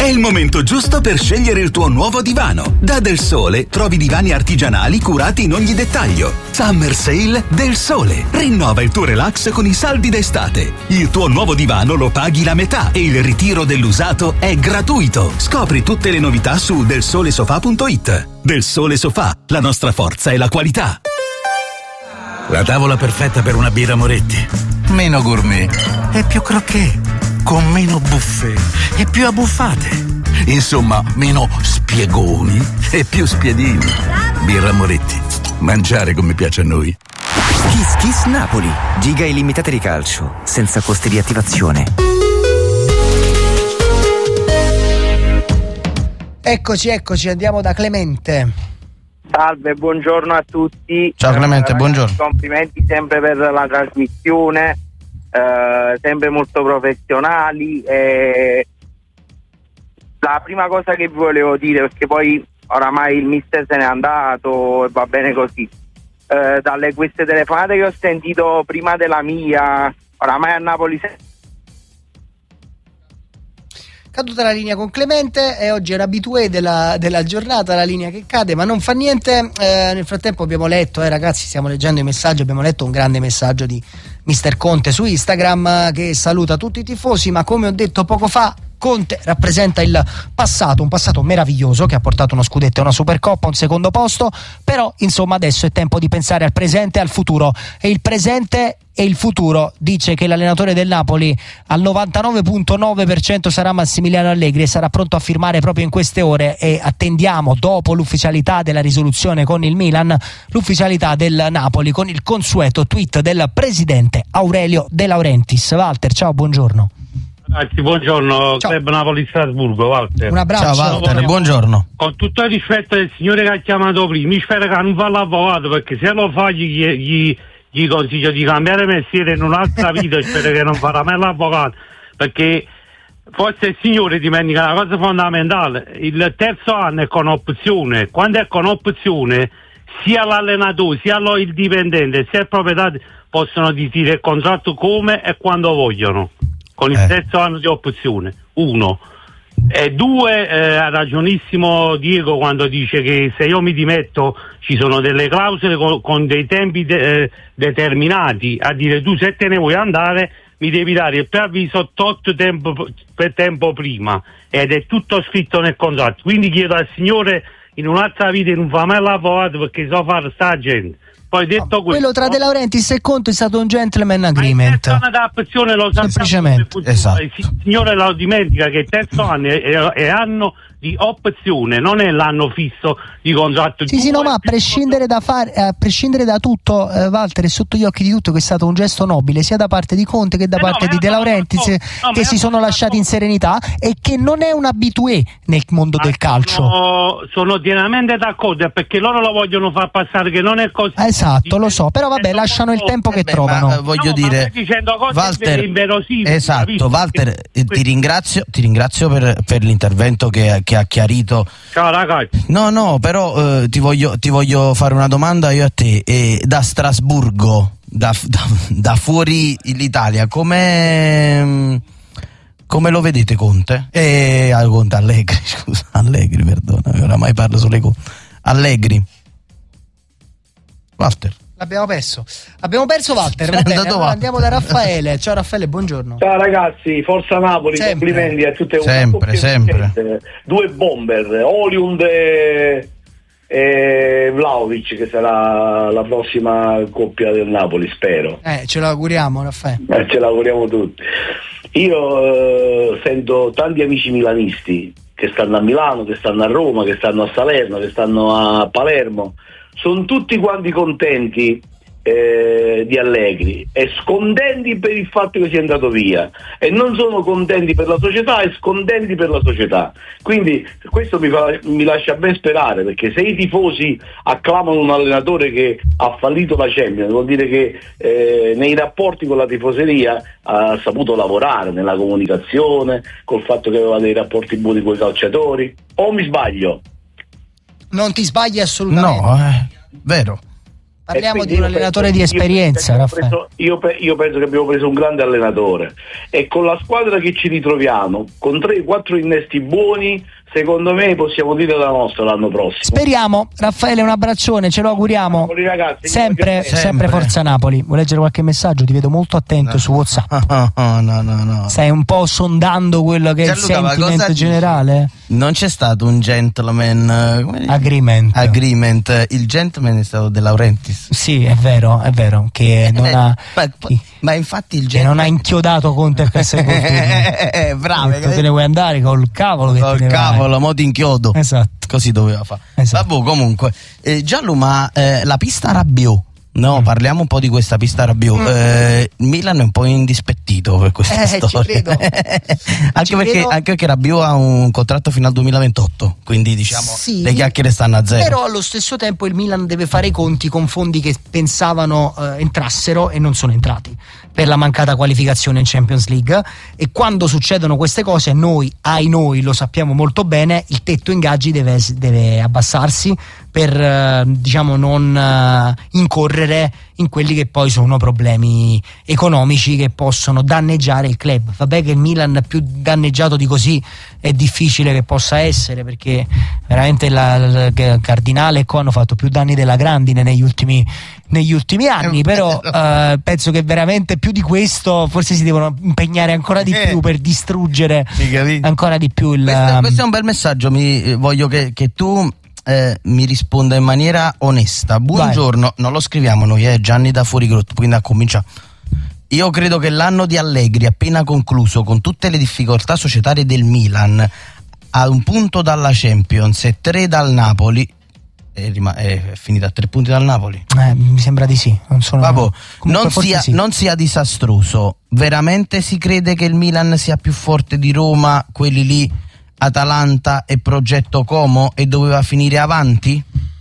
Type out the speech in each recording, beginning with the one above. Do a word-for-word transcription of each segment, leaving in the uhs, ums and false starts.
il momento giusto per scegliere il tuo nuovo divano. Da Del Sole trovi divani artigianali curati in ogni dettaglio. Summer Sale Del Sole. Rinnova il tuo relax con i saldi d'estate. Il tuo nuovo divano lo paghi la metà e il ritiro dell'usato è gratuito. Scopri tutte le novità su del sole sofa punto it. Del Sole Sofà, la nostra forza è la qualità. La tavola perfetta per una birra Moretti. Meno gourmet e più croquet, con meno buffet e più abbuffate. Insomma, meno spiegoni e più spiedini. Birra Moretti. Mangiare come piace a noi. Kiss Kiss Napoli. Giga illimitate di calcio, senza costi di attivazione. Eccoci, eccoci, andiamo da Clemente. Salve, buongiorno a tutti. Ciao Clemente, eh, ragazzi, buongiorno. Complimenti sempre per la trasmissione, eh, sempre molto professionali. Eh, la prima cosa che vi volevo dire, perché poi oramai il mister se n'è andato e va bene così, eh, dalle queste telefonate che ho sentito prima della mia, oramai a Napoli se- Caduta la linea con Clemente e oggi era abitué della, della giornata, la linea che cade, ma non fa niente. Eh, nel frattempo abbiamo letto, eh, ragazzi, stiamo leggendo i messaggi, abbiamo letto un grande messaggio di mister Conte su Instagram eh, che saluta tutti i tifosi, ma come ho detto poco fa, Conte rappresenta il passato, un passato meraviglioso che ha portato uno scudetto e una Supercoppa, un secondo posto, però insomma adesso è tempo di pensare al presente e al futuro, e il presente e il futuro dice che l'allenatore del Napoli al novantanove virgola nove per cento sarà Massimiliano Allegri e sarà pronto a firmare proprio in queste ore, e attendiamo, dopo l'ufficialità della risoluzione con il Milan, l'ufficialità del Napoli con il consueto tweet del presidente Aurelio De Laurentiis. Walter, ciao, buongiorno. Ragazzi, buongiorno, Ciao. Club Napoli Strasburgo, Walter. Un abbraccio. Ciao Walter, buongiorno. Con tutto il rispetto del signore che ha chiamato prima, mi spero che non fa l'avvocato, perché se lo fa gli, gli, gli consiglio di cambiare mestiere in un'altra vita e spero che non farà mai l'avvocato, perché forse il signore dimentica una cosa fondamentale: il terzo anno è con opzione. Quando è con opzione, sia l'allenatore, sia lo, il dipendente, sia il proprietario possono dire il contratto come e quando vogliono, con il Eh. terzo anno di opzione. Uno. E due, eh, ha ragionissimo Diego quando dice che se io mi dimetto ci sono delle clausole con, con dei tempi de, eh, determinati, a dire tu se te ne vuoi andare mi devi dare il preavviso tot tempo per tempo prima, ed è tutto scritto nel contratto. Quindi chiedo al signore in un'altra vita non fa mai l'avvocato, perché so fare sta gente. Poi detto questo, Quello tra De Laurentiis e Conte è stato un gentleman agreement. Ma il terzo anno d'opzione lo sappiamo Semplicemente, come funziona. esatto. Il signore lo dimentica che il terzo anno è, è, è anno di opzione, non è l'anno fisso di contratto. Sì, sì, no, ma a prescindere da fare, a prescindere da tutto, eh, Walter, è sotto gli occhi di tutto che è stato un gesto nobile sia da parte di Conte che da Eh no, parte ma di io De sono Laurentiis, d'accordo. No, ma che io si sono sono lasciati in d'accordo. serenità e che non è un abitué nel mondo del calcio. Sono, sono pienamente d'accordo, perché loro lo vogliono far passare che non è così. Esatto, lo so, però vabbè, lasciano il tempo che Beh, trovano. ma, eh, voglio No, ma dire, stai dicendo cose Walter, inverosimili, esatto, capisci? Walter, eh, ti Questo- ringrazio, ti ringrazio per, per l'intervento che, che ha chiarito. Ciao ragazzi. No, no, però eh, ti, voglio, ti voglio fare una domanda io a te. Eh, da Strasburgo, da, da, da fuori l'Italia, come come lo vedete Conte? Eh, ah, Conte, Allegri, scusa, Allegri, perdona, oramai parlo solo di Conte. Allegri. Walter. L'abbiamo perso. Abbiamo perso Walter, Se va n'è bene, andato allora Walter. andiamo da Raffaele. Ciao Raffaele, buongiorno. Ciao ragazzi, forza Napoli, Sempre. complimenti a tutte. Sempre, una coppia sempre. vincente. Due bomber, Oliund e, e Vlahovic, che sarà la prossima coppia del Napoli, spero. Eh, ce lo auguriamo, Raffaele. Eh, ce l'auguriamo tutti. Io eh, sento tanti amici milanisti che stanno a Milano, che stanno a Roma, che stanno a Salerno, che stanno a Palermo. Sono tutti quanti contenti eh, di Allegri e scontenti per il fatto che sia andato via, e non sono contenti per la società e scontenti per la società. Quindi questo mi, fa, mi lascia ben sperare, perché se i tifosi acclamano un allenatore che ha fallito la Champions, vuol dire che eh, nei rapporti con la tifoseria ha saputo lavorare nella comunicazione, col fatto che aveva dei rapporti buoni con i calciatori. O mi sbaglio? Non ti sbagli assolutamente. No, eh, vero. Parliamo di un allenatore di esperienza, io, Raffaele. preso, io, pe, io penso che abbiamo preso un grande allenatore e con la squadra che ci ritroviamo, con tre quattro innesti buoni, secondo me possiamo dire la nostra l'anno prossimo. Speriamo. Raffaele, un abbraccione, ce lo auguriamo. Napoli, ragazzi, sempre, sempre, sempre forza Napoli. Vuoi leggere qualche messaggio? Ti vedo molto attento no. su WhatsApp. No, no, no, no. Stai un po' sondando quello che Gianluca, è il sentiment generale? Non c'è stato un gentleman come agreement. agreement. Il gentleman è stato De Laurentiis. Sì, è vero, è vero. Che non eh, ha. Ma, ma infatti il che non ha inchiodato Conte a Castel eh, bravo. Detto, te ne vuoi andare col cavolo che col te ne cavolo, vai. mo ti inchiodo. Esatto. Così doveva fare. Esatto. Vabbè, comunque, eh, Gianlu, ma eh, la pista Rabiot. No, mm. parliamo un po' di questa pista Rabiot. Mm. Eh, Milan è un po' indispettito per questa eh, storia. Ci credo. anche, ci perché, credo. anche perché Rabiot ha un contratto fino al duemilaventotto, quindi diciamo sì, le chiacchiere stanno a zero. Però allo stesso tempo il Milan deve fare i conti con fondi che pensavano eh, entrassero e non sono entrati per la mancata qualificazione in Champions League, e quando succedono queste cose noi, ai noi, lo sappiamo molto bene, il tetto ingaggi deve, deve abbassarsi per eh, diciamo non eh, incorrere in quelli che poi sono problemi economici che possono danneggiare il club. Vabbè che il Milan più danneggiato di così è difficile che possa essere, perché veramente la, la, la Cardinale e Co hanno fatto più danni della grandine negli ultimi, negli ultimi anni, però eh, penso che veramente più di questo forse si devono impegnare ancora di più per distruggere ancora di più il... Questo, questo è un bel messaggio, mi, voglio che, che tu Eh, mi risponda in maniera onesta. Buongiorno, vai. Non lo scriviamo noi, è eh, Gianni da Fuorigrotto, quindi a cominciare. Io credo che l'anno di Allegri appena concluso, con tutte le difficoltà societarie del Milan, a un punto dalla Champions e tre dal Napoli, è, rim- è finita a tre punti dal Napoli. Eh, mi sembra di sì. Non, sono... Vabbè, non, sia, sì. non sia disastroso. Veramente si crede che il Milan sia più forte di Roma, quelli lì, Atalanta e Progetto Como, e doveva finire avanti?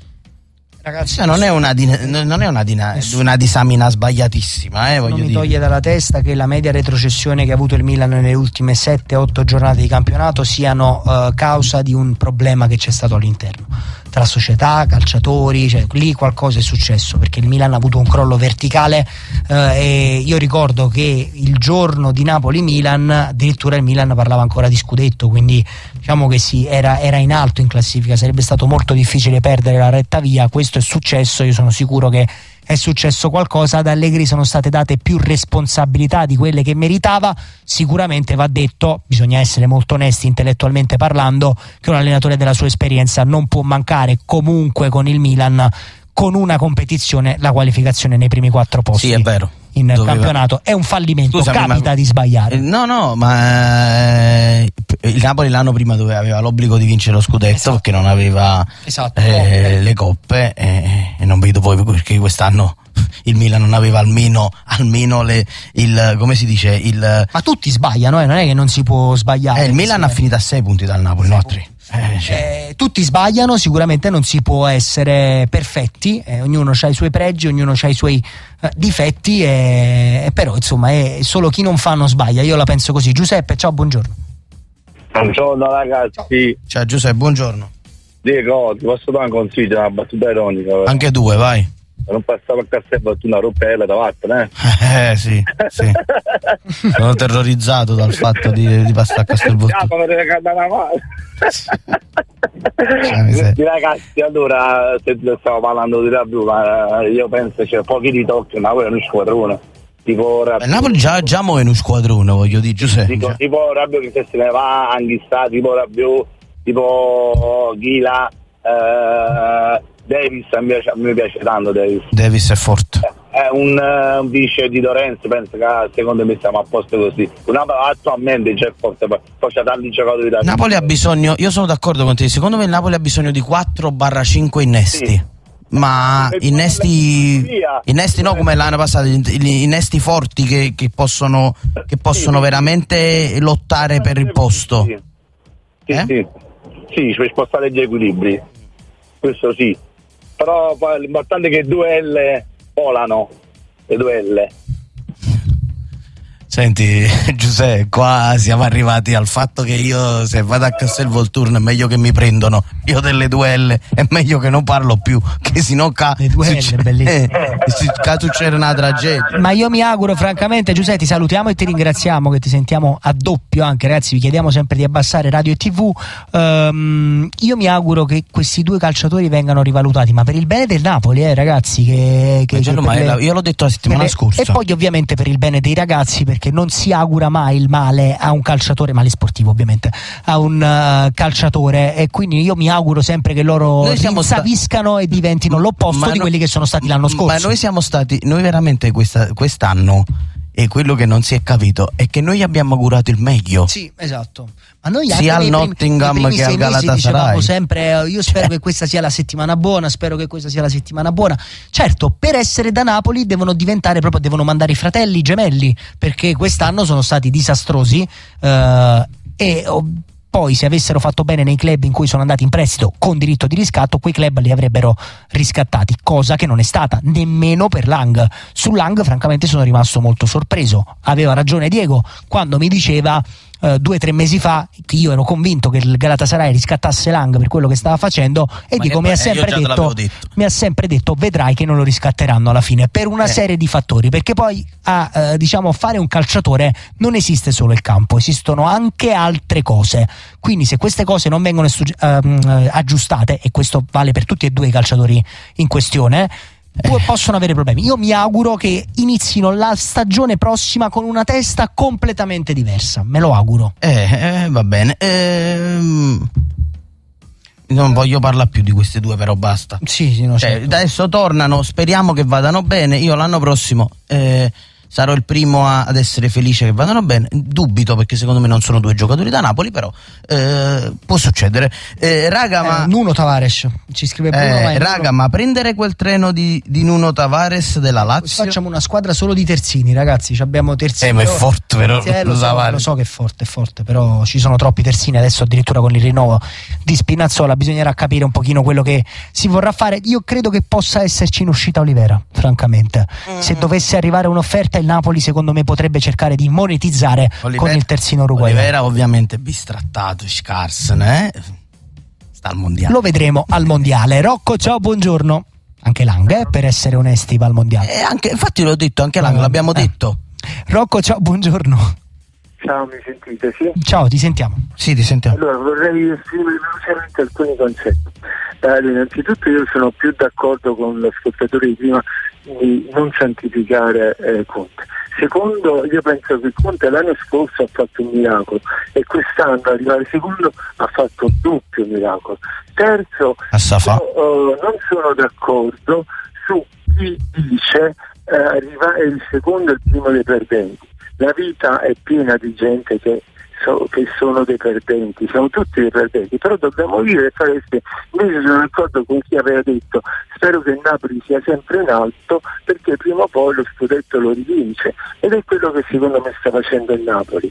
Ragazzi, non è una, din- non è una, din- una disamina sbagliatissima, eh, voglio non mi dire. toglie dalla testa che la media retrocessione che ha avuto il Milan nelle ultime sette otto giornate di campionato siano uh, causa di un problema che c'è stato all'interno tra società, calciatori, cioè lì qualcosa è successo, perché il Milan ha avuto un crollo verticale eh, e io ricordo che il giorno di Napoli-Milan addirittura il Milan parlava ancora di scudetto, quindi diciamo che sì, era, era in alto in classifica, sarebbe stato molto difficile perdere la retta via. Questo è successo, io sono sicuro che è successo qualcosa, ad Allegri sono state date più responsabilità di quelle che meritava. Sicuramente va detto, bisogna essere molto onesti intellettualmente parlando, che un allenatore della sua esperienza non può mancare comunque con il Milan con una competizione la qualificazione nei primi quattro posti. Sì, è vero. In Doveva... campionato è un fallimento. Scusami, capita ma... di sbagliare. No, no, ma eh, il Napoli l'anno prima doveva, aveva l'obbligo di vincere lo scudetto, esatto, perché non aveva esatto, eh, coppe. le coppe eh, e non vedo poi perché quest'anno il Milan non aveva almeno almeno le il come si dice il ma tutti sbagliano, eh, non è che non si può sbagliare. Eh, il Milan ha finito a sei punti dal Napoli, no a tre. Eh, cioè. eh, tutti sbagliano, sicuramente non si può essere perfetti, eh, ognuno ha i suoi pregi, ognuno ha i suoi eh, difetti, e, e però insomma è solo chi non fa non sbaglia, io la penso così. Giuseppe, ciao, buongiorno. Buongiorno ragazzi. Ciao Giuseppe, buongiorno. Diego, ti posso dare un consiglio, una battuta ironica? Però. Anche due, vai. Non passavo a Castello, tu una roppella da vattene, eh? Eh sì, sì. Sono terrorizzato dal fatto di, di passare a Castelvolturno. Ah, come deve cadere male. Di ragazzi, allora, se stavo parlando di Rabiot, ma io penso che c'è pochi ritocchi, ma quello è uno squadrone. Tipo Rabiot. Napoli già, già mo è uno squadrone, voglio dire, Giuseppe. Tipo, tipo Rabiot che se ne va, anche sta, tipo Rabiot, tipo Ghila, eh, Davis, a me, piace, a me piace tanto Davis. Davis è forte. È un, uh, un vice di Lorenzo, penso che secondo me stiamo a posto così. Un attualmente c'è forte, poi c'è tanti giocatori da Napoli ha bisogno, io sono d'accordo con te, secondo me il Napoli ha bisogno di quattro cinque innesti. Sì. Ma innesti, innesti no come l'anno passato, innesti forti che, che possono, che possono sì, veramente lottare per il posto. Sì, sì, eh? sì. Sì, per spostare gli equilibri, questo sì. Però poi l'importante è che i due L volano, le due L. Senti Giuseppe, qua siamo arrivati al fatto che io se vado a Castelvolturno è meglio che mi prendono, io delle due L è meglio che non parlo più, che sennò ca- le due L, succe- bellissimo. eh, succede una tragedia. Ma io mi auguro francamente, Giuseppe, ti salutiamo e ti ringraziamo, che ti sentiamo a doppio anche, ragazzi, vi chiediamo sempre di abbassare radio e tv. Um, io mi auguro che questi due calciatori vengano rivalutati, ma per il bene del Napoli, eh ragazzi, che, che, che ma le, io l'ho detto la settimana le, scorsa. E poi ovviamente per il bene dei ragazzi, perché non si augura mai il male a un calciatore, male sportivo ovviamente, a un uh, calciatore, e quindi io mi auguro sempre che loro rinsaviscano sta- e diventino l'opposto ma di no, quelli che sono stati l'anno scorso. Ma noi siamo stati, noi veramente questa, quest'anno, e quello che non si è capito è che noi abbiamo augurato il meglio. Sì, esatto. Ma noi sia al Nottingham che al Galatasaray dicevamo sempre, io spero che questa sia la settimana buona, spero che questa sia la settimana buona. Certo, per essere da Napoli devono diventare proprio, devono mandare i fratelli gemelli, perché quest'anno sono stati disastrosi, eh, e oh, poi se avessero fatto bene nei club in cui sono andati in prestito con diritto di riscatto, quei club li avrebbero riscattati, cosa che non è stata nemmeno per Lang. Su Lang francamente sono rimasto molto sorpreso. Aveva ragione Diego quando mi diceva Uh, due o tre mesi fa che io ero convinto che il Galatasaray riscattasse Lang per quello che stava facendo, e ma Diego mi ha, sempre detto, detto. mi ha sempre detto vedrai che non lo riscatteranno alla fine, per una eh. serie di fattori, perché poi a uh, diciamo fare un calciatore non esiste solo il campo, esistono anche altre cose, quindi se queste cose non vengono stu- uh, aggiustate, e questo vale per tutti e due i calciatori in questione, eh. possono avere problemi. Io mi auguro che inizino la stagione prossima con una testa completamente diversa, me lo auguro. Eh, eh va bene. Ehm... Non voglio parlare più di questi due, però basta. Sì, sì, no, cioè, certo. Adesso tornano, speriamo che vadano bene. Io l'anno prossimo eh, sarò il primo a, ad essere felice che vadano bene. Dubito, perché secondo me non sono due giocatori da Napoli, però eh, può succedere. Eh, raga, eh, ma Nuno Tavares ci scrive Bruno, eh, ma raga, Nuno... ma prendere quel treno di, di Nuno Tavares della Lazio. Facciamo una squadra solo di terzini, ragazzi. Ci abbiamo terzini. Eh, ma è forte, però. Sì, eh, lo, so, lo so che è forte, è forte, però ci sono troppi terzini. Adesso addirittura con il rinnovo di Spinazzola bisognerà capire un pochino quello che si vorrà fare. Io credo che possa esserci in uscita Olivera, francamente. Mm. Se dovesse arrivare un'offerta, il Napoli secondo me potrebbe cercare di monetizzare Olivera, con il terzino uruguaiano. Olivera ovviamente bistrattato, scarso, eh? Sta al mondiale. Lo vedremo al mondiale. Rocco, ciao, buongiorno. Anche Lang, eh, per essere onesti, va al mondiale. Eh, anche, infatti l'ho detto, anche Lang, eh, l'abbiamo eh. detto. Rocco, ciao, buongiorno. Ciao, mi sentite? Sì? Ciao, ti sentiamo. Sì, ti sentiamo. Allora, vorrei esprimere velocemente alcuni concetti. Allora, innanzitutto io sono più d'accordo con l'ascoltatore di prima di non santificare eh, Conte. Secondo, io penso che Conte l'anno scorso ha fatto un miracolo e quest'anno arrivare secondo ha fatto un doppio miracolo. Terzo, io, uh, non sono d'accordo su chi dice uh, arrivare il secondo e il primo dei perdenti. La vita è piena di gente che, so, che sono dei perdenti, siamo tutti dei perdenti, però dobbiamo vivere e fare queste. Invece sono d'accordo con chi aveva detto spero che il Napoli sia sempre in alto, perché prima o poi lo scudetto lo rivince, ed è quello che secondo me sta facendo il Napoli.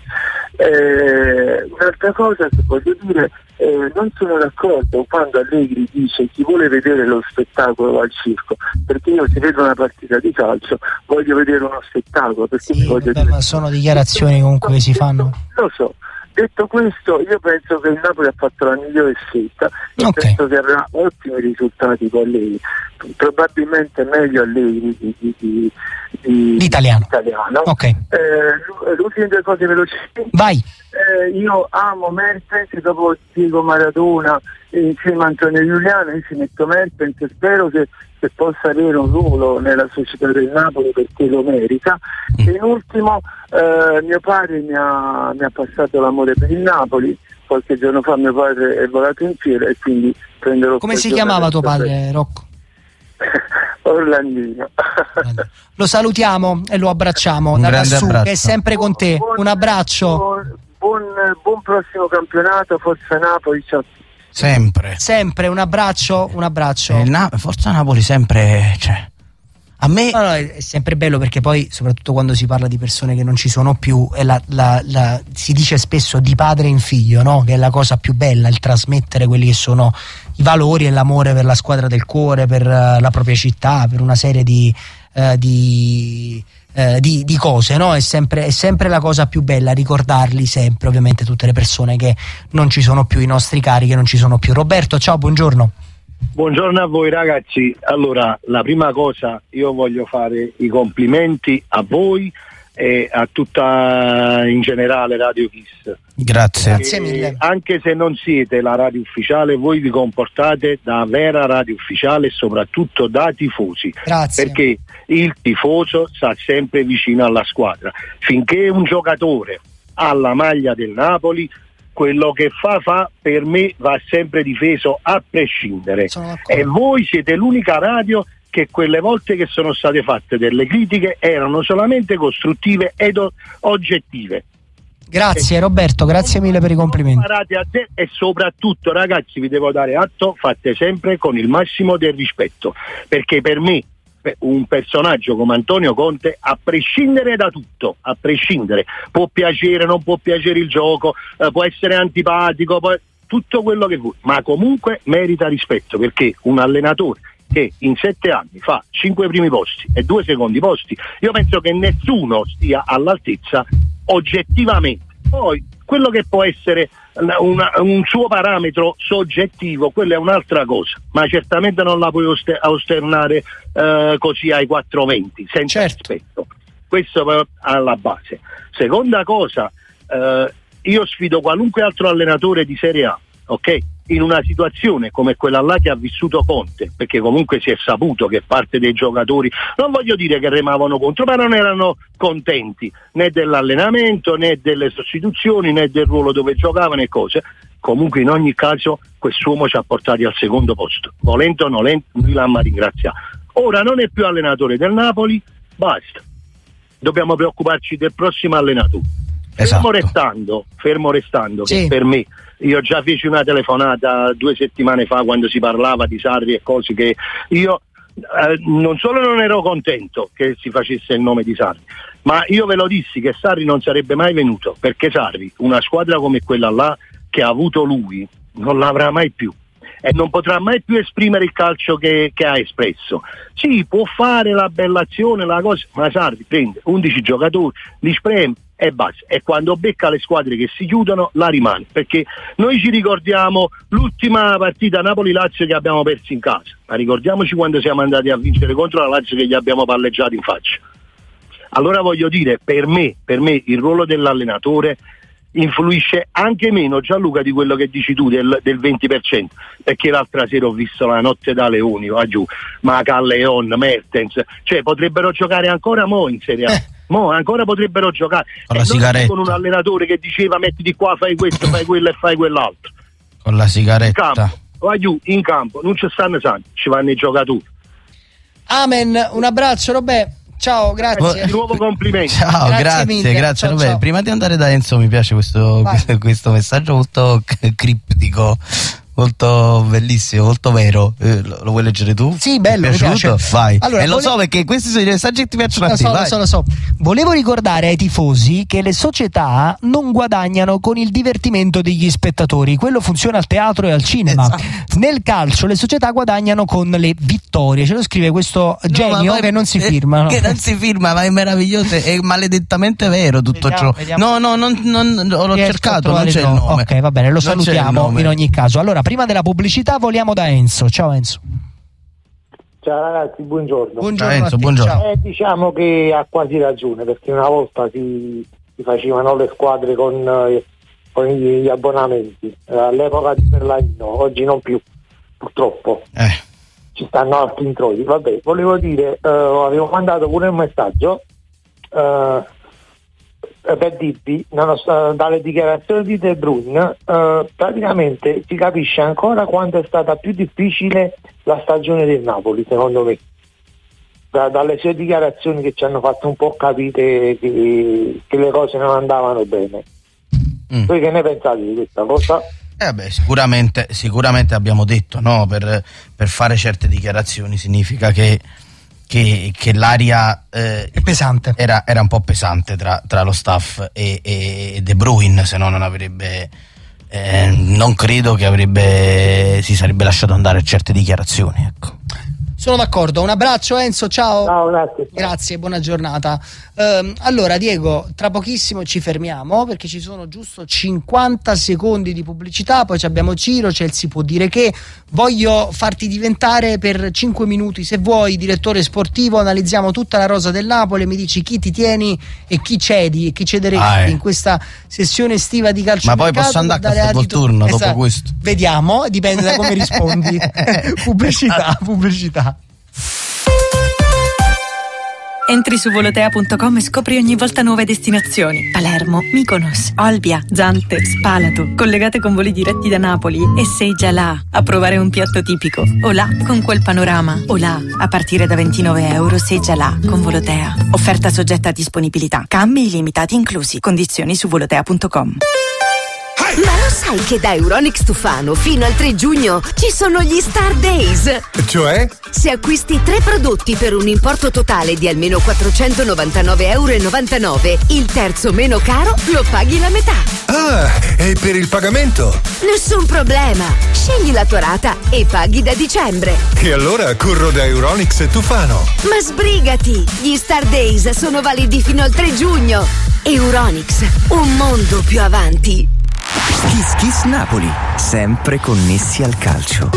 Eh, un'altra cosa che voglio dire, eh, non sono d'accordo quando Allegri dice chi vuole vedere lo spettacolo va al circo, perché io se vedo una partita di calcio voglio vedere uno spettacolo, perché sì, voglio vabbè, dire... ma sono dichiarazioni comunque che si fanno. Lo so. Detto questo, io penso che il Napoli ha fatto la migliore scelta e okay. penso che avrà ottimi risultati con lei, probabilmente meglio a lei di, di, di, di l'italiano. italiano. Okay. Eh, l'ultima due cose veloci. Vai. Eh, io amo Mertens, dopo Diego Maradona e insieme a Antonio Giuliano io ci metto Mertens e spero che, che possa avere un ruolo nella società del Napoli, perché lo merita. Mm. E in ultimo, eh, mio padre mi ha, mi ha passato l'amore per il Napoli. Qualche giorno fa mio padre è volato in fiera e quindi prenderò. Come si chiamava tuo padre, Rocco? Orlandino. Lo salutiamo e lo abbracciamo un da lassù, abbraccio. che è sempre con te. Buon, un abbraccio. Buon, buon, buon prossimo campionato, forza Napoli, ciao. Sempre. Sempre un abbraccio, un abbraccio. Eh, Na- forza Napoli sempre, cioè. A me no, no, è sempre bello, perché poi soprattutto quando si parla di persone che non ci sono più, è la, la, la, si dice spesso di padre in figlio, no? Che è la cosa più bella, il trasmettere quelli che sono i valori e l'amore per la squadra del cuore, per uh, la propria città, per una serie di, uh, di eh, di, di cose, no? È sempre, è sempre la cosa più bella, ricordarli sempre, ovviamente tutte le persone che non ci sono più, i nostri cari che non ci sono più. Roberto, ciao, buongiorno. Buongiorno a voi ragazzi. Allora, la prima cosa, io voglio fare i complimenti a voi e a tutta in generale Radio Kiss. Grazie. Grazie mille. Anche se non siete la radio ufficiale, voi vi comportate da vera radio ufficiale e soprattutto da tifosi. Grazie. Perché il tifoso sta sempre vicino alla squadra. Finché un giocatore ha la maglia del Napoli, quello che fa fa, per me va sempre difeso a prescindere. E voi siete l'unica radio che quelle volte che sono state fatte delle critiche erano solamente costruttive ed o- oggettive. Grazie Roberto, grazie mille per i complimenti. A te e soprattutto ragazzi vi devo dare atto, fate sempre con il massimo del rispetto, perché per me un personaggio come Antonio Conte, a prescindere da tutto, a prescindere, può piacere, non può piacere il gioco, eh, può essere antipatico, può, tutto quello che vuoi, ma comunque merita rispetto, perché un allenatore che in sette anni fa cinque primi posti e due secondi posti, io penso che nessuno stia all'altezza oggettivamente. Poi quello che può essere una, un suo parametro soggettivo, quella è un'altra cosa, ma certamente non la puoi oste- osternare eh, così ai quattro venti, senza certo. rispetto. Questo alla base. Seconda cosa, eh, io sfido qualunque altro allenatore di Serie A, ok? In una situazione come quella là che ha vissuto Conte, perché comunque si è saputo che parte dei giocatori, non voglio dire che remavano contro, ma non erano contenti né dell'allenamento, né delle sostituzioni, né del ruolo dove giocavano e cose. Comunque in ogni caso quest'uomo ci ha portati al secondo posto, volendo o nolento, lui l'ha ringraziato. Ora non è più allenatore del Napoli, basta, dobbiamo preoccuparci del prossimo allenatore. Esatto. Fermo restando, fermo restando sì. che per me, io già feci una telefonata due settimane fa quando si parlava di Sarri e cose, che io eh, non solo non ero contento che si facesse il nome di Sarri, ma io ve lo dissi che Sarri non sarebbe mai venuto, perché Sarri, una squadra come quella là che ha avuto lui, non l'avrà mai più e non potrà mai più esprimere il calcio che, che ha espresso. Sì, può fare la bella azione, la cosa, ma Sarri prende undici giocatori, li spreme e basta, e quando becca le squadre che si chiudono la rimane, perché noi ci ricordiamo l'ultima partita Napoli-Lazio che abbiamo perso in casa, ma ricordiamoci quando siamo andati a vincere contro la Lazio che gli abbiamo palleggiato in faccia. Allora voglio dire, per me, per me il ruolo dell'allenatore influisce anche meno, Gianluca, di quello che dici tu del, del venti per cento, perché l'altra sera ho visto la notte da Leoni, va giù, Macalleon, Mertens, cioè potrebbero giocare ancora mo in Serie A. Eh. Mo ancora potrebbero giocare con, e la sigaretta. Con un allenatore che diceva mettiti qua, fai questo, fai quello e fai quell'altro. Con la sigaretta. In campo, va giù, in campo, non ci stanno santi, ci vanno i giocatori. Amen, un abbraccio Robè. Ciao, grazie. Di nuovo complimenti. Ciao, grazie, grazie, mille. grazie Robè. Ciao. Prima di andare da Enzo mi piace questo, questo messaggio molto criptico, molto bellissimo, molto vero. Eh, lo, lo vuoi leggere tu? Sì, bello, mi, mi piace. Vai. Allora, e lo vole... so perché questi sono i messaggi che ti piacciono lo a te. So, vai. lo so, lo so. Volevo ricordare ai tifosi che le società non guadagnano con il divertimento degli spettatori, quello funziona al teatro e al cinema. Esatto. Nel calcio le società guadagnano con le vittorie. Ce lo scrive questo no, genio poi, che non si firma. No? Che non si firma, ma è meraviglioso, è maledettamente vero tutto vediamo, ciò. Vediamo. No, no, non, non l'ho Riesco cercato, non c'è il nome. Ok, va bene, lo non salutiamo in ogni caso. Allora, prima della pubblicità voliamo da Enzo. Ciao Enzo. Ciao ragazzi, buongiorno. Buongiorno, Ciao Enzo, buongiorno. Eh, diciamo che ha quasi ragione, perché una volta si, si facevano le squadre con, eh, con gli abbonamenti, eh, all'epoca di Ferlaino, oggi non più, purtroppo. Eh. Ci stanno altri introiti. Vabbè, volevo dire, eh, avevo mandato pure un messaggio eh, per dirvi, dalle dichiarazioni di De Bruyne eh, praticamente si capisce ancora quanto è stata più difficile la stagione del Napoli, secondo me, da, dalle sue dichiarazioni che ci hanno fatto un po' capire che, che le cose non andavano bene. Mm. Voi che ne pensate di questa cosa? Eh beh, sicuramente, sicuramente abbiamo detto, no? Per, per fare certe dichiarazioni significa che Che, che l'aria eh, è pesante. Era, era un po' pesante tra, tra lo staff e, e De Bruyne, se no non avrebbe eh, non credo che avrebbe si sarebbe lasciato andare a certe dichiarazioni, ecco. Sono d'accordo, un abbraccio Enzo, ciao. Ciao, grazie. Grazie, buona giornata. Ehm, allora Diego, tra pochissimo ci fermiamo perché ci sono giusto cinquanta secondi di pubblicità, poi abbiamo Ciro, c'è il Si può dire che. Voglio farti diventare per cinque minuti, se vuoi, direttore sportivo, analizziamo tutta la rosa del Napoli e mi dici chi ti tieni e chi cedi e chi cederesti ah, eh. in questa sessione estiva di calcio. Ma poi posso andare a questo col turno esatto. dopo questo? Vediamo, dipende da come rispondi. Pubblicità, pubblicità. Entri su volotea punto com e scopri ogni volta nuove destinazioni. Palermo, Mykonos, Olbia, Zante, Spalato, collegate con voli diretti da Napoli, e sei già là a provare un piatto tipico. O là con quel panorama, o là a partire da ventinove euro sei già là con Volotea. Offerta soggetta a disponibilità. Cambi illimitati inclusi. Condizioni su volotea punto com. Ma lo sai che da Euronics Tufano fino al tre giugno ci sono gli Star Days? Cioè? Se acquisti tre prodotti per un importo totale di almeno quattrocentonovantanove e novantanove euro, il terzo meno caro lo paghi la metà. Ah, e per il pagamento? Nessun problema. Scegli la tua rata e paghi da dicembre. E allora corro da Euronics Tufano. Ma sbrigati! Gli Star Days sono validi fino al tre giugno. Euronics, un mondo più avanti. Kiss Kiss Napoli, sempre connessi al calcio.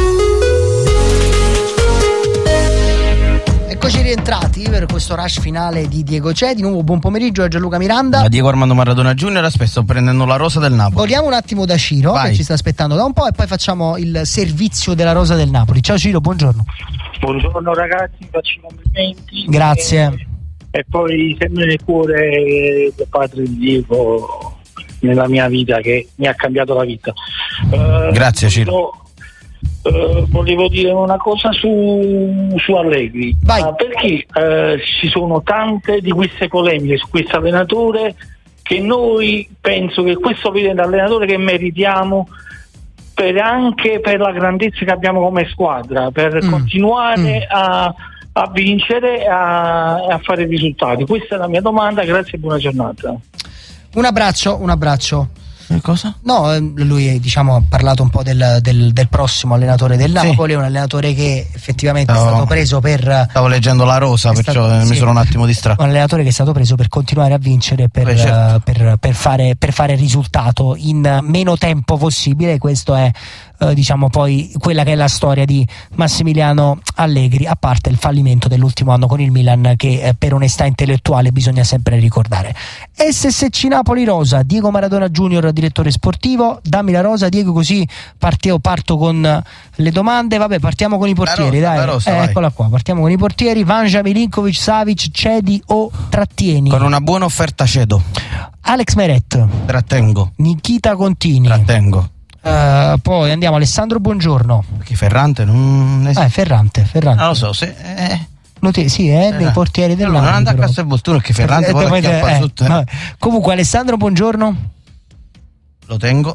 Eccoci rientrati per questo rush finale di Diego C'è. Di nuovo buon pomeriggio a Gianluca Miranda. Da Diego Armando Maradona Junior, aspetta, sto prendendo la rosa del Napoli. Vogliamo un attimo da Ciro, Vai. che ci sta aspettando da un po', e poi facciamo il servizio della rosa del Napoli. Ciao Ciro, buongiorno. Buongiorno ragazzi, faccio i complimenti. Grazie. E, e poi sempre nel cuore del padre di Diego nella mia vita, che mi ha cambiato la vita. Uh, Grazie Ciro. Uh, volevo dire una cosa su, su Allegri. Vai. Uh, perché uh, ci sono tante di queste polemiche su questo allenatore, che noi penso che questo viene l'allenatore che meritiamo, per anche per la grandezza che abbiamo come squadra, per mm. continuare mm. a a vincere e a, a fare risultati. Questa è la mia domanda, grazie e buona giornata. Un abbraccio, un abbraccio. Cosa? No, lui diciamo ha parlato un po' del, del, del prossimo allenatore del Napoli, sì. Un allenatore che effettivamente stavo, è stato preso per... Stavo leggendo la rosa, perciò stato, mi sì, sono un attimo distratto. Un allenatore che è stato preso per continuare a vincere, per, Beh, certo. per, per, fare, per fare risultato in meno tempo possibile. Questo è eh, diciamo poi quella che è la storia di Massimiliano Allegri, a parte il fallimento dell'ultimo anno con il Milan, che eh, per onestà intellettuale bisogna sempre ricordare. S S C Napoli rosa, Diego Maradona Junior direttore sportivo, dammi la rosa Diego, così partio, parto con le domande. Vabbè, partiamo con i portieri, rosa, dai rosa, eh, eccola qua, partiamo con i portieri. Vanja, Milinkovic, Savic, cedi o trattieni? Con una buona offerta cedo. Alex Meret, trattengo. Nikita Contini, trattengo. Uh, poi andiamo Alessandro Buongiorno. Perché Ferrante non esiste. Ah, Ferrante, Ferrante. Non lo so, se eh. Noti- sì, eh, dei portieri del Napoli. Non andare a casa del Volturno, che Ferrante eh, poi poi la eh, sotto, eh. Comunque Alessandro Buongiorno. Lo tengo.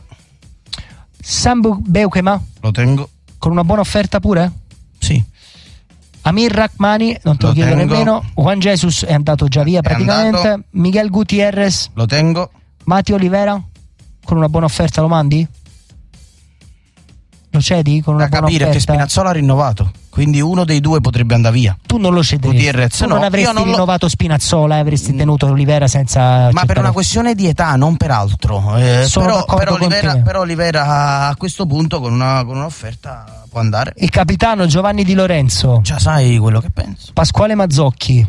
Sambu Beukema. Lo tengo. Con una buona offerta pure? Sì. Amir Rachmani, non te lo, lo chiedo tengo. Nemmeno. Juan Jesus è andato già via è praticamente. Andato. Miguel Gutierrez. Lo tengo. Mati Olivera, con una buona offerta lo mandi? Lo cedi con una da buona capire offerta? Che Spinazzola ha rinnovato, quindi uno dei due potrebbe andare via. Tu non lo cederesti. Gutierrez, tu no, non avresti non rinnovato lo... Spinazzola, avresti tenuto Olivera senza... Ma per una questione di età, non per altro. Eh, però, però, Olivera, però Olivera a questo punto con, una, con un'offerta può andare. Il capitano Giovanni Di Lorenzo. Già sai quello che penso. Pasquale Mazzocchi.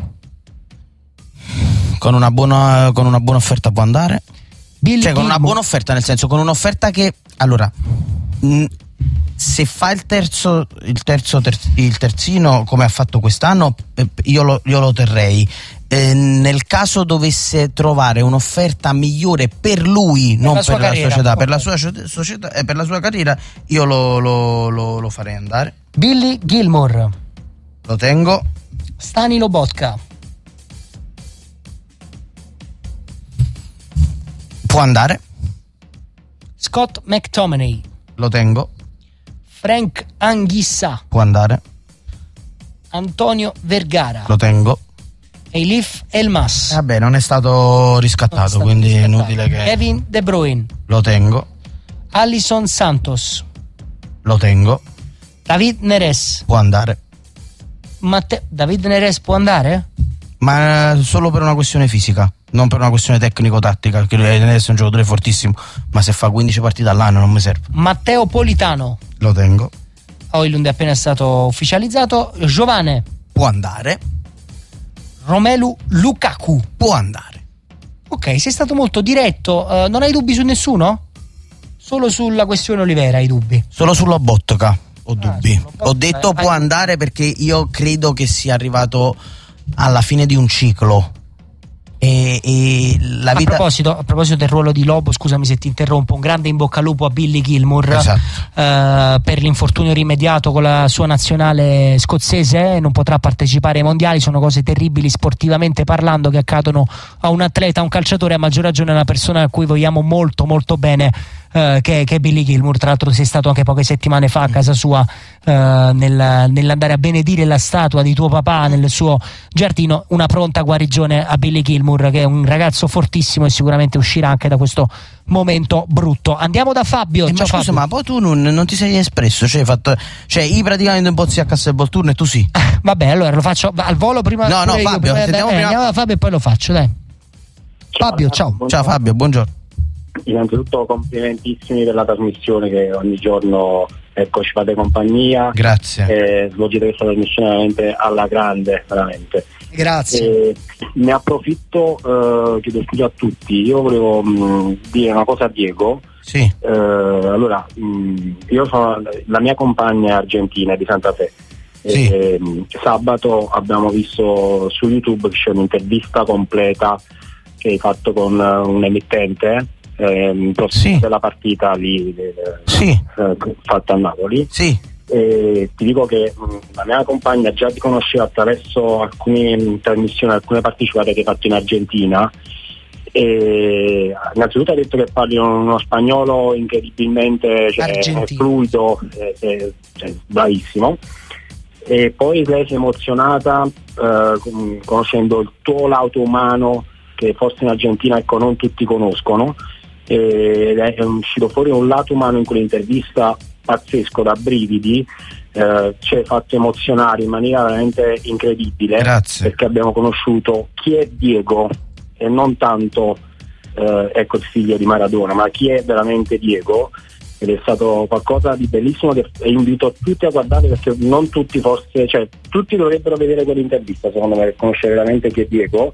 Con una buona, con una buona offerta può andare. Billy cioè con Gilmour. una buona offerta, nel senso con un'offerta che... Allora... Mh, se fa il terzo il terzo ter, il terzino come ha fatto quest'anno, io lo, io lo terrei. Eh, nel caso dovesse trovare un'offerta migliore per lui, per non la per la carriera, società, okay. per la sua società e eh, per la sua carriera, io lo, lo, lo, lo farei andare. Billy Gilmour. Lo tengo. Stani Lobotka. Può andare. Scott McTominay. Lo tengo. Frank Anghissà. Può andare. Antonio Vergara. Lo tengo. Elif Elmas. Eh vabbè, non è stato riscattato, è stato quindi riscattato. È inutile che... Kevin De Bruyne. Lo tengo. Alisson Santos. Lo tengo. David Neres. Può andare. Matte- David Neres può andare? Ma solo per una questione fisica, non per una questione tecnico-tattica, perché Neres è un giocatore fortissimo, ma se fa quindici partite all'anno non mi serve. Matteo Politano. Lo tengo. Højlund è appena stato ufficializzato. Giovane. Può andare. Romelu Lukaku. Può andare. Ok, sei stato molto diretto. Uh, non hai dubbi su nessuno? Solo sulla questione Olivera hai dubbi? Solo sulla Botka ho dubbi. Ah, ho detto eh, può hai... andare perché io credo che sia arrivato alla fine di un ciclo. E, e la a, vita... proposito, a proposito del ruolo di Lobo, scusami se ti interrompo, un grande in bocca al lupo a Billy Gilmour, esatto. eh, per l'infortunio rimediato con la sua nazionale scozzese, non potrà partecipare ai mondiali. Sono cose terribili sportivamente parlando che accadono a un atleta, a un calciatore, a maggior ragione a una persona a cui vogliamo molto molto bene, eh, che, che è Billy Gilmour. Tra l'altro sei stato anche poche settimane fa a casa sua, eh, nel, nell'andare a benedire la statua di tuo papà nel suo giardino. Una pronta guarigione a Billy Gilmour, che è un ragazzo fortissimo e sicuramente uscirà anche da questo momento brutto. Andiamo da Fabio. Eh, Ciao, ma scusa, Fabio. ma poi tu non, non ti sei espresso, cioè hai fatto, cioè io praticamente un po' a Castelvolturno e tu sì. Vabbè, allora lo faccio al volo prima. No, no, io, Fabio, prima, sentiamo eh, prima. andiamo da Fabio e poi lo faccio, dai. Fabio, ciao. Ciao Fabio, buongiorno. Innanzitutto complimentissimi per la trasmissione che ogni giorno, ecco, ci fate compagnia. Grazie. E svolgete questa trasmissione veramente alla grande, veramente. Grazie. E ne approfitto, eh, chiedo scusa a tutti. Io volevo mh, dire una cosa a Diego. Sì. Eh, allora, mh, io sono, la mia compagna è argentina, è di Santa Fe. Sì. E, mh, sabato abbiamo visto su YouTube che c'è un'intervista completa che hai fatto con uh, un emittente. Ehm, sì. della partita lì eh, sì. eh, fatta a Napoli, sì. E ti dico che mh, la mia compagna già ti conosceva attraverso alcune mh, trasmissioni, alcune partecipate che hai fatto in Argentina, e innanzitutto ha detto che parli uno spagnolo incredibilmente, cioè, fluido, eh, eh, cioè, bravissimo, e poi lei si è emozionata eh, conoscendo il tuo lato umano che forse in Argentina, ecco, non tutti conoscono. Ed è uscito fuori un lato umano in quell'intervista pazzesco, da brividi, eh, ci hai fatto emozionare in maniera veramente incredibile. Grazie. Perché abbiamo conosciuto chi è Diego e non tanto eh, ecco il figlio di Maradona, ma chi è veramente Diego, ed è stato qualcosa di bellissimo che invito tutti a guardare, perché non tutti forse, cioè tutti dovrebbero vedere quell'intervista secondo me per conoscere veramente chi è Diego.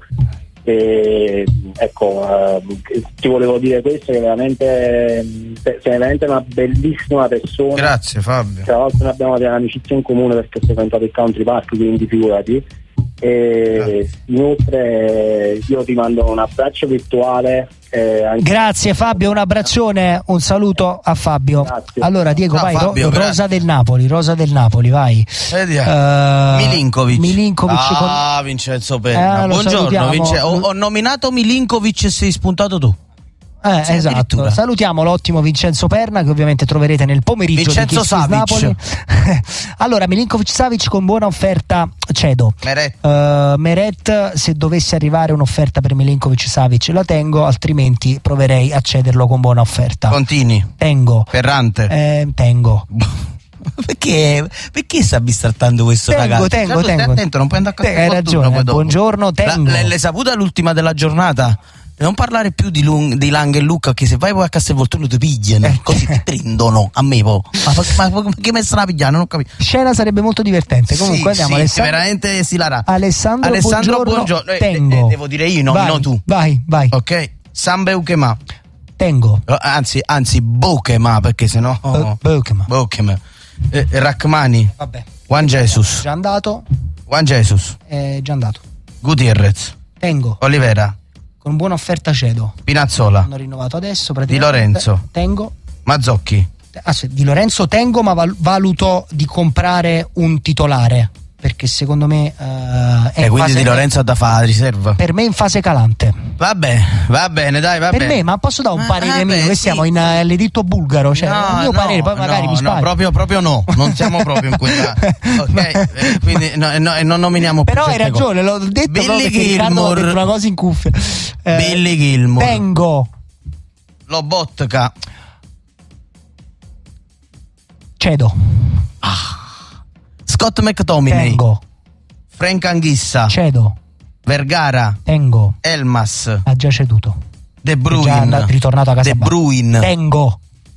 E ecco, eh, ti volevo dire questo, che veramente sei veramente una bellissima persona. Grazie Fabio. Tra l'altro noi abbiamo delle amicizie in comune perché ho frequentato il country park, quindi figurati. E inoltre io ti mando un abbraccio virtuale. Eh, anche... Grazie Fabio, un abbraccione, un saluto a Fabio. Grazie. Allora Diego, Ciao, vai. Fabio, Ro- Rosa grazie. del Napoli, Rosa del Napoli, vai. Uh, Milinkovic. Milinkovic ah, con... Vincenzo Penna. Eh, buongiorno Vince... ho, ho nominato Milinkovic e sei spuntato tu. Eh, Sì, esatto, salutiamo l'ottimo Vincenzo Perna, che ovviamente troverete nel pomeriggio Vincenzo di Kiss Kiss Napoli. Allora, Milinkovic Savic con buona offerta cedo. Meret. Uh, Meret, se dovesse arrivare un'offerta per Milinkovic Savic la tengo, altrimenti proverei a cederlo con buona offerta. Contini. Tengo. Ferrante. Eh, tengo. Perché, perché sta bistrattando questo Tengo, ragazzo? tengo, Certo, stai tengo. attento, non puoi andare a Te- hai Castelvolturno ragione, poi dopo. buongiorno, tengo. La- l'hai saputa l'ultima della giornata? Non parlare più di, Lung, di Lang e Luca, che se vai poi a Castelvolturno ti pigliano, Eh. così ti prendono a me po'. Ma, ma, ma che me stanno a pigliare? Non ho capito. Scena sarebbe molto divertente. Comunque sì, andiamo. sì, Alessandro, veramente si larà. Alessandro, Alessandro buongiorno, buongiorno. Eh, tengo. eh, devo dire io, no, vai, non tu. Vai, vai. Ok. San Beukema. Tengo. Anzi, anzi, Bokema, perché sennò. Bo- Beukema. Bokema. Eh, Rachmani. Vabbè. Juan Jesus. Già andato. Juan Jesus. È già andato. Gutierrez. Tengo. Olivera. Con buona offerta cedo. Pinazzola. Hanno rinnovato adesso. Di Lorenzo. Tengo. Mazzocchi. Ah, sì, di Lorenzo tengo, ma val- valuto di comprare un titolare, perché secondo me eh, è E in quindi fase- Di Lorenzo ha da fare la riserva. per me in fase calante. Va bene, va bene, dai, va Per bene. me, ma posso dare un Ah, parere eh, mio? beh, Noi sì. siamo in uh, l'editto bulgaro, cioè il mio parere, poi magari no, mi sbaglio. no, proprio, proprio no, non siamo proprio in quella. Ok, eh, quindi no, no, e non nominiamo più Però hai certe ragione, l'ho detto Billy proprio perché Riccardo Gilmour. ha detto una cosa in cuffia. Eh, Billy Gilmour. Tengo. Lobotka. Cedo. Scott McTominay. Tengo. Frank Anghissa. Cedo. Vergara. Tengo. Elmas. Ha già ceduto. De È Bruyne. già ritornato a casa. De Ba- Bruyne. Tengo.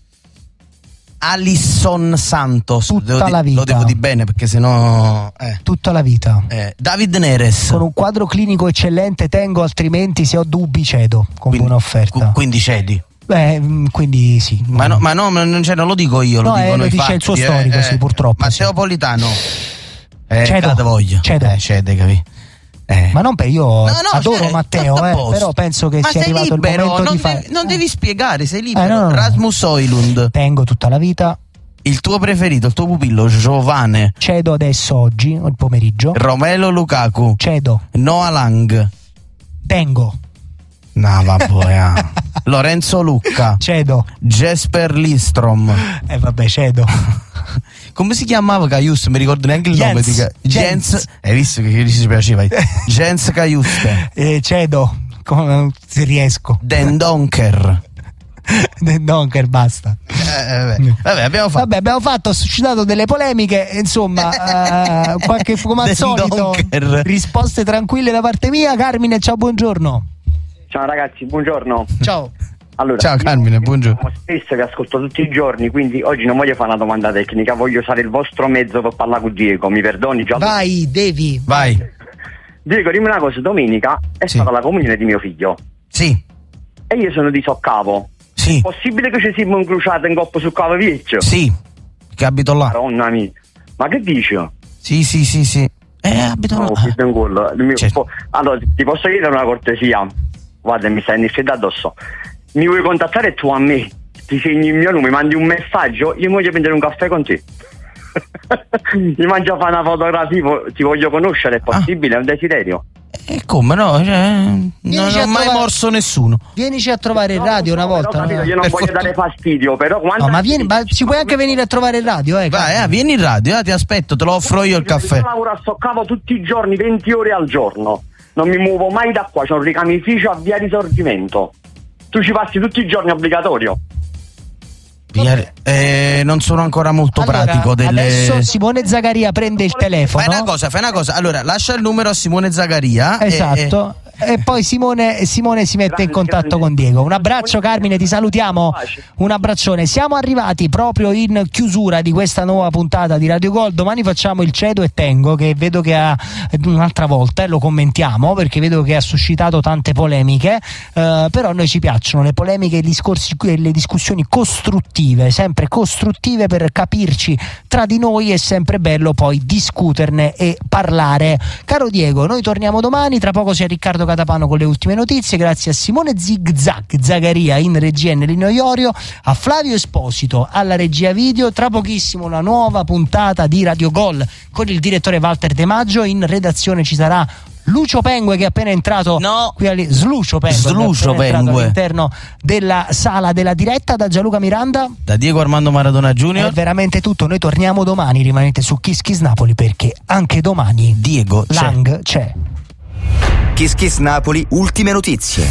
Alisson Santos. Tutta Devo di- la vita. Lo devo di bene perché sennò. Eh. Tutta la vita. Eh. David Neres. Con un quadro clinico eccellente tengo, altrimenti se ho dubbi cedo con Quindi- buona offerta. Qu- quindi cedi. Beh, mm, quindi sì. Ma no, ma no, ma non, cioè, non lo dico io, lo No, eh, dicono lo i dice fatti, il suo eh, storico, eh. sì, purtroppo. Matteo Politano. Eh, Cedo. cade voglia. Cedo. Eh, cede, capì? Eh. Ma non per io no, adoro cioè, Matteo, tutto a eh, posto. però penso che Ma sia sei arrivato libero, il momento non di fare. devi, non devi spiegare, sei libero. Eh, no, no, no. Rasmus Højlund. Tengo tutta la vita. Il tuo preferito, il tuo pupillo, Giovane. Cedo adesso oggi, il pomeriggio. Romelu Lukaku. Cedo. Noah Lang. Tengo. No, vabbè. ah. Lorenzo Lucca. Cedo. Jesper Lindstrom. Eh vabbè, cedo. Come si chiamava Caius? Mi ricordo neanche il Jens. nome di Ca- Jens. Jens. Hai visto che gli si piaceva? Jens Caiuste. Eh, cedo. Come se riesco. Den Donker. Donker, basta. Eh, vabbè. Vabbè, abbiamo fatto. Vabbè, abbiamo fatto, suscitato delle polemiche, insomma, eh, qualche, come al Den solito, Donker. risposte tranquille da parte mia. Carmine, ciao, buongiorno. Ciao ragazzi, buongiorno. Ciao. Allora, Ciao Carmine, buongiorno. Spesso vi ascolto tutti i giorni, quindi oggi non voglio fare una domanda tecnica, voglio usare il vostro mezzo per parlare con Diego, mi perdoni già? Vai, devi. Vai. Diego, dimmi una cosa, domenica è Sì. stata la comunione di mio figlio Sì. e io sono di Soccavo. Sì. Possibile che ci siamo incrociati in coppa su Cavo Vieccio? Sì. Che abito là. Madonna mia. Ma che dici? Sì, sì, sì, sì. Eh, abito là. No, qui in quello. Mi- Certo. po- Allora, ti posso chiedere una cortesia? Guarda, mi stai iniziando addosso. Mi vuoi contattare tu a me? Ti segni il mio nome, mandi un messaggio, io voglio prendere un caffè con te. Mi mangio a fare una fotografia, ti voglio conoscere, è possibile? È un desiderio. E come no? Cioè, non Vienici ho a mai trovare- morso nessuno. Vienici a trovare il radio una volta. Però, capito, no? io non Per voglio fortuna- dare fastidio, però quando... No, ma vieni, ma ci puoi anche venire a trovare il radio, eh? Vai, eh, vieni in radio, eh, ti aspetto, te lo offro io il caffè. Io lavoro a Soccavo tutti i giorni, venti ore al giorno. Non mi muovo mai da qua, c'ho un ricamificio a Via Risorgimento. Tu ci passi tutti i giorni, obbligatorio. Via- eh, non sono ancora molto Allora, pratico delle... adesso Simone Zagaria prende il telefono. Fai una cosa, fai una cosa. Allora, lascia il numero a Simone Zagaria. e- Esatto. E poi Simone, Simone si mette in contatto con Diego. Un abbraccio Carmine, ti salutiamo. Un abbraccione. Siamo arrivati proprio in chiusura di questa nuova puntata di Radio Gol. Domani facciamo il Cedo e Tengo, che vedo che ha un'altra volta e lo commentiamo perché vedo che ha suscitato tante polemiche. Eh, però a noi ci piacciono le polemiche e i discorsi e le discussioni costruttive, sempre costruttive per capirci tra di noi. È sempre bello poi discuterne e parlare. Caro Diego, noi torniamo domani, tra poco c'è Riccardo Catapano con le ultime notizie, grazie a Simone Zigzag Zagaria in regia e Nellino Iorio, a Flavio Esposito alla regia video. Tra pochissimo una nuova puntata di Radio Gol con il direttore Walter De Maggio. In redazione ci sarà Lucio Pengue che è appena entrato No. qui alle... Slucio Pengue, Slucio che è appena entrato Pengue. all'interno della sala della diretta. Da Gianluca Miranda Da Diego Armando Maradona è Junior. veramente tutto. Noi torniamo domani, rimanete su Kiss Kiss Napoli perché anche domani Diego c'è. Lang c'è. Kiss Kiss Napoli, ultime notizie.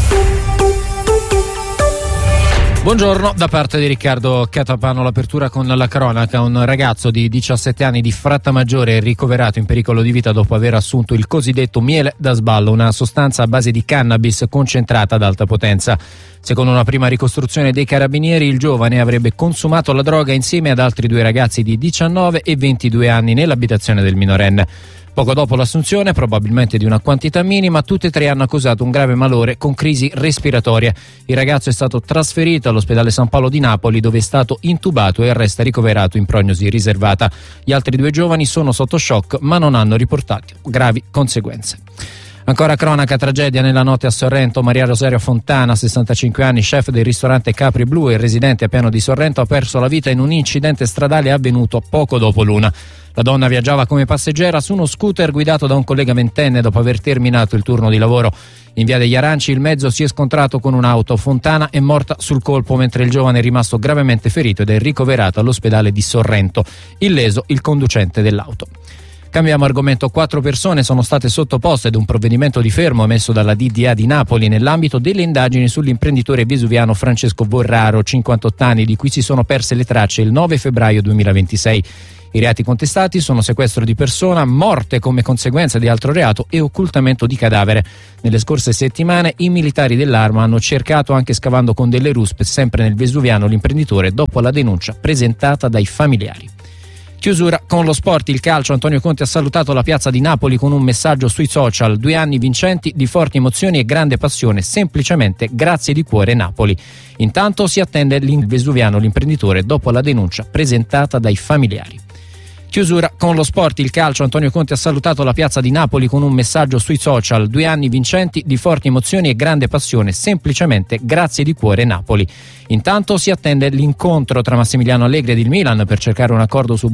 Buongiorno, da parte di Riccardo Catapano l'apertura con la cronaca. Un ragazzo di diciassette anni di Frattamaggiore è ricoverato in pericolo di vita dopo aver assunto il cosiddetto miele da sballo, una sostanza a base di cannabis concentrata ad alta potenza. Secondo una prima ricostruzione dei carabinieri, il giovane avrebbe consumato la droga insieme ad altri due ragazzi di diciannove e ventidue anni nell'abitazione del minorenne. Poco dopo l'assunzione, probabilmente di una quantità minima, tutti e tre hanno accusato un grave malore con crisi respiratorie. Il ragazzo è stato trasferito all'ospedale San Paolo di Napoli, dove è stato intubato e resta ricoverato in prognosi riservata. Gli altri due giovani sono sotto shock ma non hanno riportato gravi conseguenze. Ancora cronaca, tragedia nella notte a Sorrento. Maria Rosaria Fontana, sessantacinque anni, chef del ristorante Capri Blu e residente a Piano di Sorrento, ha perso la vita in un incidente stradale avvenuto poco dopo l'una. La donna viaggiava come passeggera su uno scooter guidato da un collega ventenne dopo aver terminato il turno di lavoro. In via degli Aranci il mezzo si è scontrato con un'auto. Fontana è morta sul colpo mentre il giovane è rimasto gravemente ferito ed è ricoverato all'ospedale di Sorrento. Illeso il conducente dell'auto. Cambiamo argomento. Quattro persone sono state sottoposte ad un provvedimento di fermo emesso dalla D D A di Napoli nell'ambito delle indagini sull'imprenditore vesuviano Francesco Borraro, cinquantotto anni, di cui si sono perse le tracce il nove febbraio duemilaventisei. I reati contestati sono sequestro di persona, morte come conseguenza di altro reato e occultamento di cadavere. Nelle scorse settimane i militari dell'Arma hanno cercato, anche scavando con delle ruspe, sempre nel Vesuviano, l'imprenditore dopo la denuncia presentata dai familiari. Chiusura con lo sport, il calcio. Antonio Conte ha salutato la piazza di Napoli con un messaggio sui social: due anni vincenti di forti emozioni e grande passione, semplicemente grazie di cuore Napoli. Intanto si attende il Vesuviano, l'imprenditore, dopo la denuncia presentata dai familiari. Chiusura con lo sport, il calcio. Antonio Conte ha salutato la piazza di Napoli con un messaggio sui social: due anni vincenti di forti emozioni e grande passione, semplicemente grazie di cuore Napoli. Intanto si attende l'incontro tra Massimiliano Allegri ed il Milan per cercare un accordo su